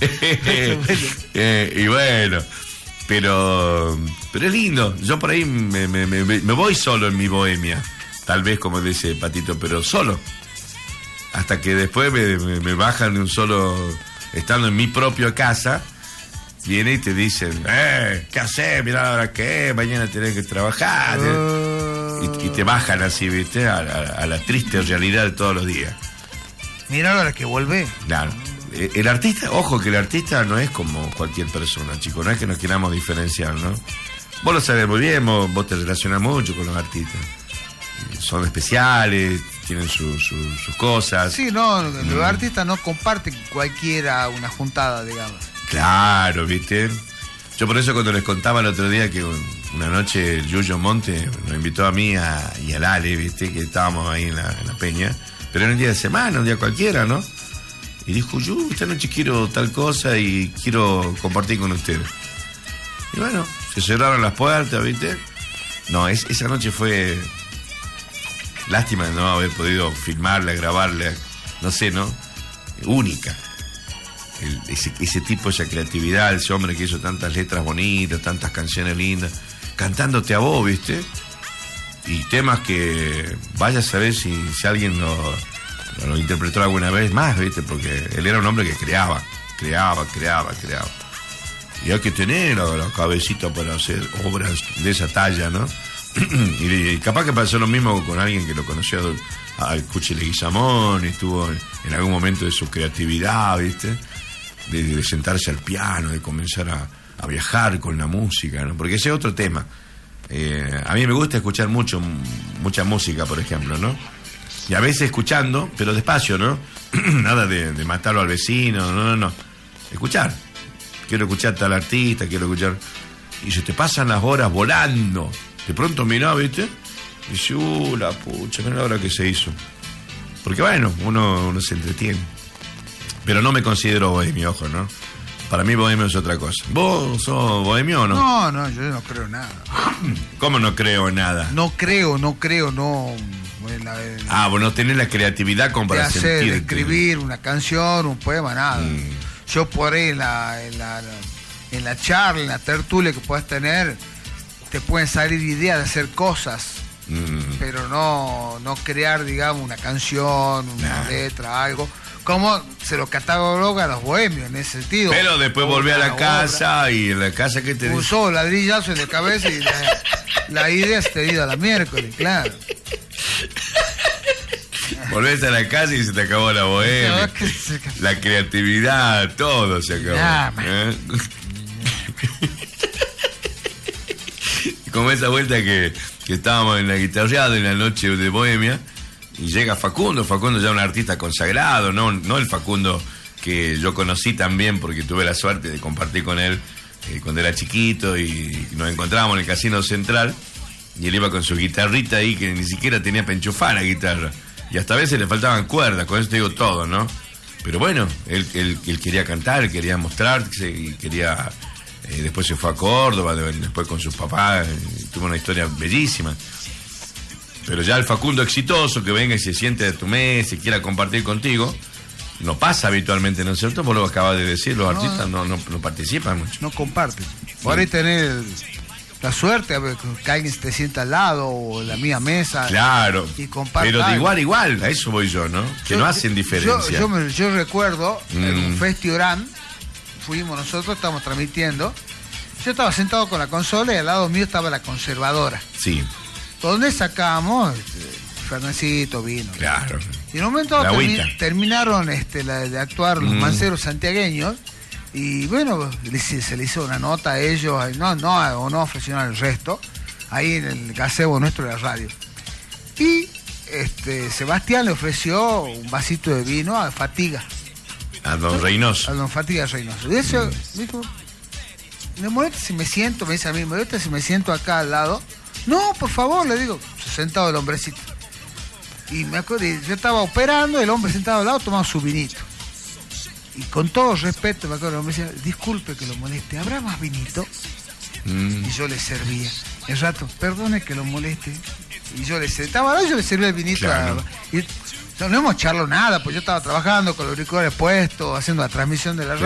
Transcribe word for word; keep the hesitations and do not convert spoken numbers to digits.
eh, y bueno, pero pero es lindo. Yo por ahí me, me, me, me voy solo en mi bohemia, tal vez como dice Patito, pero solo. Hasta que después me, me, me bajan de un solo, estando en mi propia casa, viene y te dicen, eh, ¿qué haces? Mirá la hora que es, mañana tenés que trabajar. Uh... Y, y te bajan así, ¿viste? A, a, a la triste realidad de todos los días. Mirá la hora que volvé. Claro. El artista, ojo que el artista no es como cualquier persona, chicos, no es que nos queramos diferenciar, ¿no? Vos lo sabés muy bien, vos, vos te relacionás mucho con los artistas. Son especiales, tienen su, su, sus cosas. Sí, no, los mm. artistas no comparten cualquiera una juntada, digamos. Claro, ¿viste? Yo por eso cuando les contaba el otro día que una noche el Yuyo Monte nos invitó a mí a, y al Ale, ¿viste? Que estábamos ahí en la, en la peña, pero era un día de semana, un día cualquiera, ¿no? Y dijo, yo esta noche quiero tal cosa y quiero compartir con ustedes. Y bueno, se cerraron las puertas, ¿viste? No, es, esa noche fue... Lástima de no haber podido filmarla, grabarla, no sé, ¿no? Única. El, ese, ese tipo, esa creatividad, ese hombre que hizo tantas letras bonitas, tantas canciones lindas, cantándote a vos, ¿viste? Y temas que vaya a saber si, si alguien lo, lo interpretó alguna vez más, ¿viste? Porque él era un hombre que creaba, creaba, creaba, creaba. Y hay que tener la, la cabecita para hacer obras de esa talla, ¿no? y, y capaz que pasó lo mismo con alguien que lo conoció al Cuchi Leguizamón y estuvo en, en algún momento de su creatividad, ¿viste? De, de sentarse al piano, de comenzar a, a viajar con la música, ¿no? Porque ese es otro tema. Eh, a mí me gusta escuchar mucho, mucha música, por ejemplo, ¿no? Y a veces escuchando, pero despacio, ¿no? Nada de, de matarlo al vecino, no, no, no. Escuchar. Quiero escuchar tal artista, quiero escuchar... Y se te pasan las horas volando. De pronto mirá, ¿viste? Y dice, uh, la pucha, mirá la hora que se hizo. Porque bueno, uno, uno se entretiene. Pero no me considero bohemio, ojo, ¿no? Para mí bohemio es otra cosa. ¿Vos sos bohemio o no? No, no, yo no creo en nada. ¿Cómo no creo en nada? No creo, no creo, no... La, la, ah, vos no tenés la creatividad como para hacer, sentir. De escribir una canción, un poema, nada. Mm. Yo por ahí en la, en la, en la charla, en la tertulia que puedas tener... te pueden salir ideas de hacer cosas, mm. pero no, no crear, digamos, una canción, una nah. letra, algo, como se lo cataloga a los bohemios en ese sentido. Pero después volví a la casa obra, y en la casa que te un solo ladrillazo en la cabeza y la, la idea se te dio a la miércoles, claro. Volvés a la casa y se te acabó la bohemia, la creatividad, todo se acabó. Nah, ¿eh? Como esa vuelta que, que estábamos en la guitarreada en la noche de Bohemia y llega Facundo, Facundo ya un artista consagrado, no, no el Facundo que yo conocí también porque tuve la suerte de compartir con él eh, cuando era chiquito y nos encontrábamos en el Casino Central y él iba con su guitarrita ahí que ni siquiera tenía para enchufar la guitarra y hasta a veces le faltaban cuerdas, con eso te digo todo, ¿no? Pero bueno, él, él, él quería cantar, quería mostrarse y quería... Eh, después se fue a Córdoba, después con sus papás, eh, tuvo una historia bellísima. Pero ya el Facundo exitoso que venga y se siente de tu mesa y quiera compartir contigo, no pasa habitualmente, ¿no es cierto? Vos lo acabas de decir, los no, artistas no, no, no participan mucho. No comparten. Por ahí tener la suerte de que alguien te sienta al lado o en la misma mesa. Claro, y comparta pero de algo. igual igual, a eso voy yo, ¿no? Que yo, no hacen diferencia. Yo, yo, me, yo recuerdo mm. en un festival, fuimos nosotros, estábamos transmitiendo. Yo estaba sentado con la consola y al lado mío estaba la conservadora. Sí. Donde sacábamos este, Fernancito, vino. Claro. Y en un momento termi- terminaron este, la, de actuar los mm. manceros santiagueños y bueno, se le hizo una nota a ellos, no, no, o no ofrecieron el resto, ahí en el gazebo nuestro de la radio. Y este, Sebastián le ofreció un vasito de vino a Fatiga. A don Reynoso. A don Fatiga Reynoso. Y eso mm. dijo... ¿me molesta si me siento? Me dice a mí, ¿me molesta si me siento acá al lado? No, por favor, le digo, sentado el hombrecito. Y me acuerdo, yo estaba operando, el hombre sentado al lado tomaba su vinito. Y con todo respeto, me acuerdo, el hombre decía, disculpe que lo moleste, ¿habrá más vinito? Mm. Y yo le servía. El rato, perdone que lo moleste. Y yo le servía, estaba, yo le servía el vinito. Claro. A, y no, no hemos charlado nada, pues yo estaba trabajando con los auriculares puestos, haciendo la transmisión de la radio.